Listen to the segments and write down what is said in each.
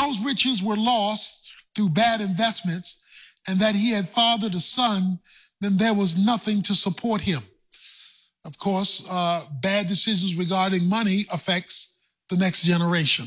those riches were lost through bad investments and that he had fathered a son, then there was nothing to support him. Of course, bad decisions regarding money affects the next generation.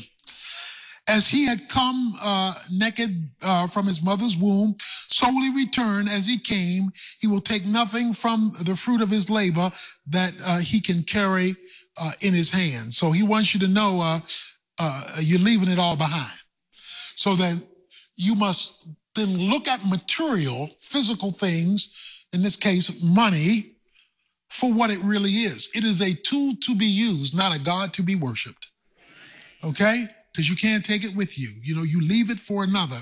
As he had come naked from his mother's womb, so will he return as he came. He will take nothing from the fruit of his labor that he can carry in his hand. So he wants you to know you're leaving it all behind. So then you must then look at material, physical things, in this case, money, for what it really is. It is a tool to be used, not a God to be worshiped. Okay? Because you can't take it with you. You know, you leave it for another.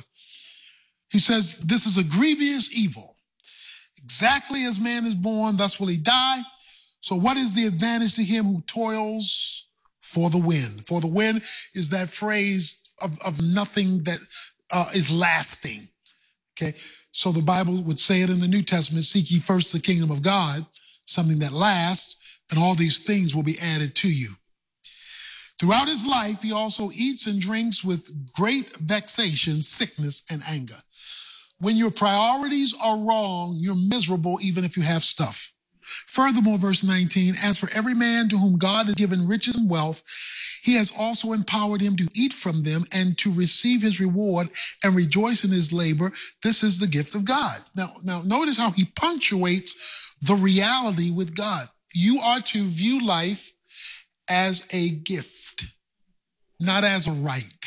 He says, this is a grievous evil. Exactly as man is born, thus will he die. So what is the advantage to him who toils for the wind? For the wind is that phrase of nothing that is lasting. Okay, so the Bible would say it in the New Testament, seek ye first the kingdom of God, something that lasts, and all these things will be added to you. Throughout his life, he also eats and drinks with great vexation, sickness, and anger. When your priorities are wrong, you're miserable even if you have stuff. Furthermore, verse 19, as for every man to whom God has given riches and wealth, he has also empowered him to eat from them and to receive his reward and rejoice in his labor. This is the gift of God. Now notice how he punctuates the reality with God. You are to view life as a gift, not as a right.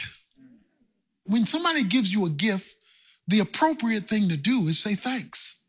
When somebody gives you a gift, the appropriate thing to do is say thanks,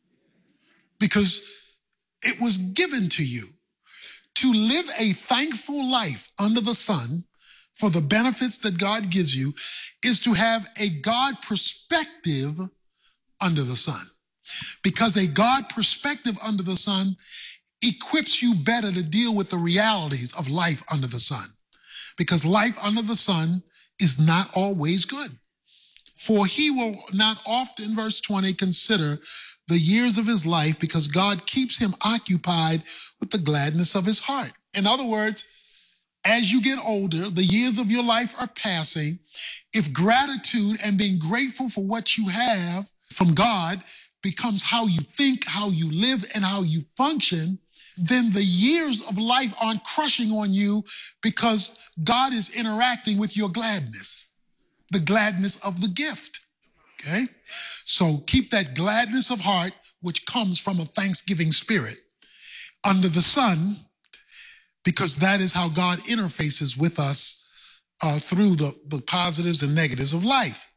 because it was given to you. To live a thankful life under the sun for the benefits that God gives you is to have a God perspective under the sun. Because a God perspective under the sun equips you better to deal with the realities of life under the sun. Because life under the sun is not always good. For he will not often, verse 20, consider the years of his life, because God keeps him occupied with the gladness of his heart. In other words, as you get older, the years of your life are passing. If gratitude and being grateful for what you have from God becomes how you think, how you live, and how you function, then the years of life aren't crushing on you, because God is interacting with your gladness, the gladness of the gift. Okay? So keep that gladness of heart, which comes from a thanksgiving spirit, under the sun, because that is how God interfaces with us through the positives and negatives of life.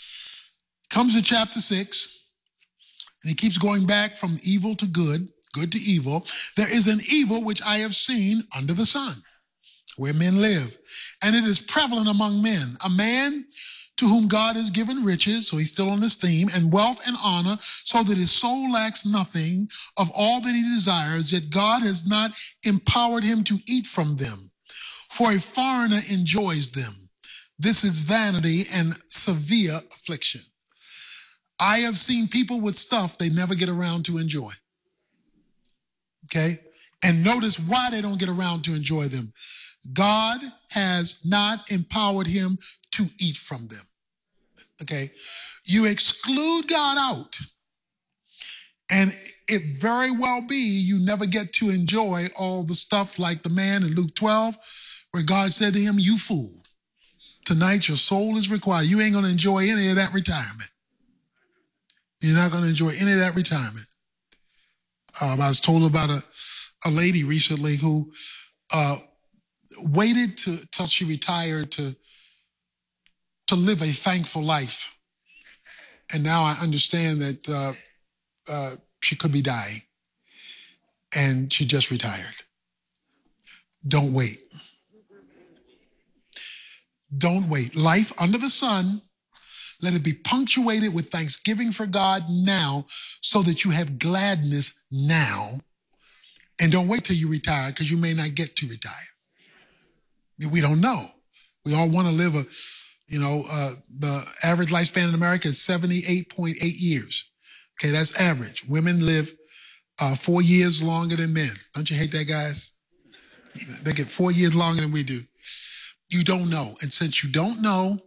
Comes to chapter 6, and he keeps going back from evil to good, good to evil. There is an evil which I have seen under the sun, where men live, and it is prevalent among men. A man to whom God has given riches, so he's still on this theme, and wealth and honor, so that his soul lacks nothing of all that he desires, yet God has not empowered him to eat from them. For a foreigner enjoys them. This is vanity and severe affliction. I have seen people with stuff they never get around to enjoy. Okay? And notice why they don't get around to enjoy them. God has not empowered him to eat from them. Okay? You exclude God out, and it very well be you never get to enjoy all the stuff like the man in Luke 12, where God said to him, you fool, tonight your soul is required. You ain't going to enjoy any of that retirement. You're not going to enjoy any of that retirement. I was told about a lady recently who waited till she retired to live a thankful life. And now I understand that she could be dying. And she just retired. Don't wait. Don't wait. Life under the sun, let it be punctuated with thanksgiving for God now, so that you have gladness now. And don't wait till you retire, because you may not get to retire. We don't know. We all want to live the average lifespan in America is 78.8 years. Okay, that's average. Women live 4 years longer than men. Don't you hate that, guys? They get 4 years longer than we do. You don't know. And since you don't know,